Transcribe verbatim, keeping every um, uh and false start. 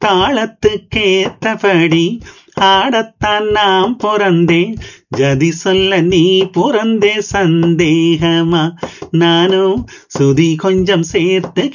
தாளத்துக்கேத்தபடி ஆடத்தான் நாம் பிறந்தேன். ஜதி சொல்ல நீ பிறந்தே சந்தேகமா? நானும் சுதி கொஞ்சம் சேர்த்து